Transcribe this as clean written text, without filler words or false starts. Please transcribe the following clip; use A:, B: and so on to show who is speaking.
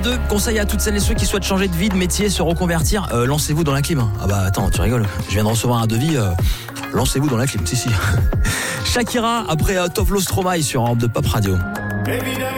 A: 22, conseil à toutes celles et ceux qui souhaitent changer de vie, de métier, se reconvertir, lancez-vous dans la clim. Ah bah attends, tu rigoles, je viens de recevoir un devis, lancez-vous dans la clim, si. Shakira après Tovlo Stromae sur Europe de Pop Radio.